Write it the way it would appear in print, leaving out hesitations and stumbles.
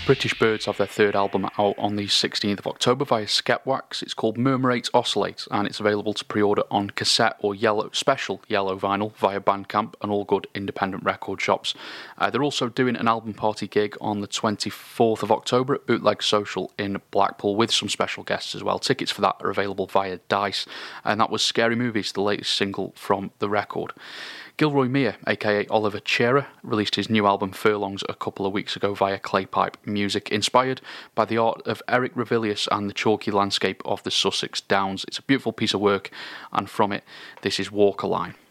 British Birds have their third album out on the 16th of October via Skepwax. It's called Murmurate Oscillate, and it's available to pre-order on cassette or special yellow vinyl via Bandcamp and all good independent record shops. They're also doing an album party gig on the 24th of October at Bootleg Social in Blackpool with some special guests as well. Tickets for that are available via Dice, and that was Scary Movies, the latest single from the record. Gilroy Meir, aka Oliver Chera, released his new album Furlongs a couple of weeks ago via Claypipe Music, inspired by the art of Eric Revilius and the chalky landscape of the Sussex Downs. It's a beautiful piece of work, and from it, this is Walk a Line.